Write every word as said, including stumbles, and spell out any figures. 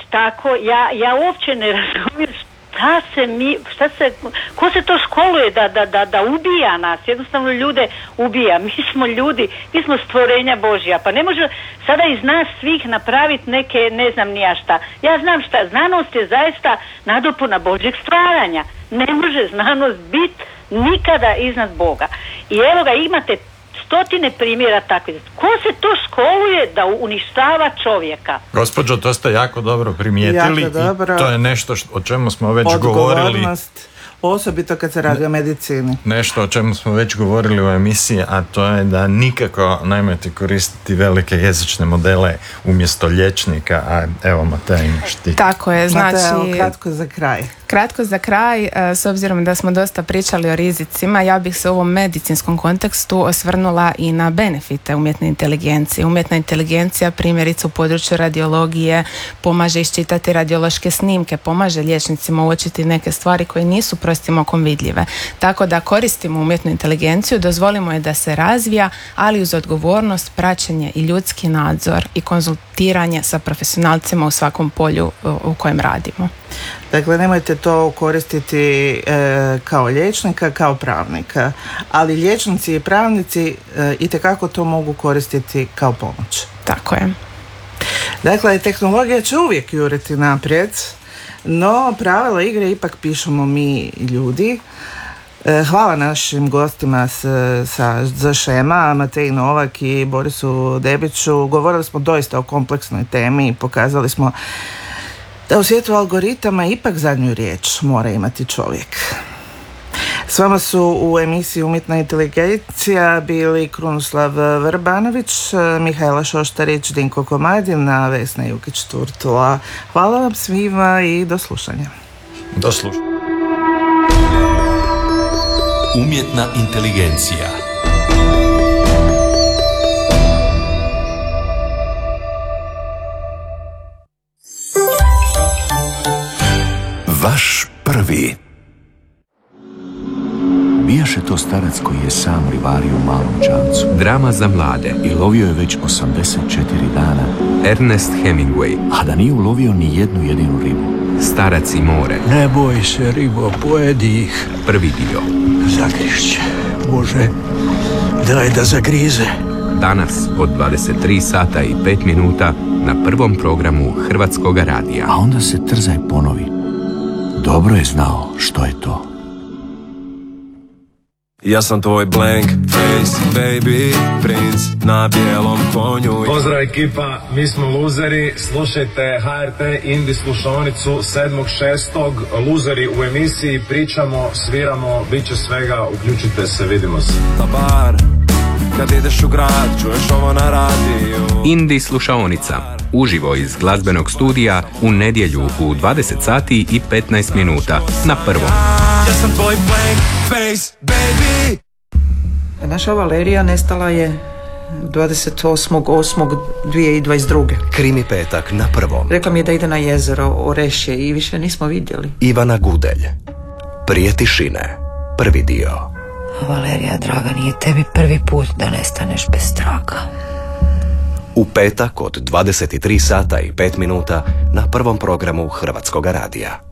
tako, ja, ja uopće ne razumijem šta se mi, šta se, ko se to školuje da, da, da, da ubija nas, jednostavno ljude ubija, mi smo ljudi, mi smo stvorenja Božja, pa ne može sada iz nas svih napraviti neke, ne znam ni ja šta. Ja znam šta, znanost je zaista nadopuna Božjeg stvaranja, ne može znanost biti nikada iznad Boga. I evo ga, imate stotine primjera takvih. Ko se to školuje da uništava čovjeka? Gospođo, to ste jako dobro primijetili. Jako dobro. I to je nešto što, o čemu smo već govorili. Odgovornost, osobito kad se radi o medicini. Nešto o čemu smo već govorili u emisiji, a to je da nikako nemojte koristiti velike jezične modele umjesto liječnika, a evo Mateja imaš ti. Tako je, znači... Mateja, kratko za kraj. Kratko za kraj, s obzirom da smo dosta pričali o rizicima, ja bih se u ovom medicinskom kontekstu osvrnula i na benefite umjetne inteligencije. Umjetna inteligencija, primjerice u području radiologije, pomaže iščitati radiološke snimke, pomaže liječnicima uočiti neke stvari koje nisu prostim okom vidljive. Tako da koristimo umjetnu inteligenciju, dozvolimo je da se razvija, ali uz odgovornost, praćenje i ljudski nadzor i konzultiranje sa profesionalcima u svakom polju u kojem radimo. Dakle, nemojte to koristiti e, kao liječnika, kao pravnika, ali liječnici i pravnici e, itekako to mogu koristiti kao pomoć. Tako je. Dakle, tehnologija će uvijek juriti naprijed, no pravila igre ipak pišemo mi ljudi. E, hvala našim gostima s, sa ZŠEM-a, Mateji Novak i Borisu Debiću. Govorili smo doista o kompleksnoj temi i pokazali smo da u svijetu algoritama ipak zadnju riječ mora imati čovjek. S vama su u emisiji Umjetna inteligencija bili Krunoslav Vrbanović, Mihajla Šoštarić, Dinko Komadin, a Vesna Jukić-Turtula. Hvala vam svima i do slušanja. Do slušanja. Umjetna inteligencija. Vaš prvi. Bijaše to starac koji je sam rivario u malom čamcu. Drama za mlade. I lovio je već osamdeset četiri dana. Ernest Hemingway. A da nije ulovio ni jednu jedinu ribu. Starac i more. Ne boj se, ribo, pojedi ih. Prvi dio. Zagrišće. Bože, daj da zagrize. Danas od dvadeset tri sata i pet minuta na prvom programu Hrvatskoga radija. A onda se trzaj ponovi. Dobro je znao što je to. Ja sam tvoj blank face, baby, princ na bijelom konju. Pozdrav ekipa, mi smo luzeri, slušajte H R T Indie slušaonicu sedmog šestog Luzeri u emisiji, pričamo, sviramo, bit će svega, uključite se, vidimo se. Tabar, kad ideš u grad, čuješ ovo na radiju. Indie slušaonica, uživo iz glazbenog studija u nedjelju u dvadeset sati i petnaest minuta na prvom. Ja sam tvoj blank face, baby. Naša Valerija nestala je dvadeset osmog osmog dvije tisuće dvadeset druge. Krimi petak na prvom. Rekla mi je da ide na jezero Orešje i više nismo vidjeli. Ivana Gudelj. Prije tišine. Prvi dio. Valerija, draga, nije tebi prvi put da nestaneš bez traga. U petak od dvadeset tri sata i pet minuta na prvom programu Hrvatskoga radija.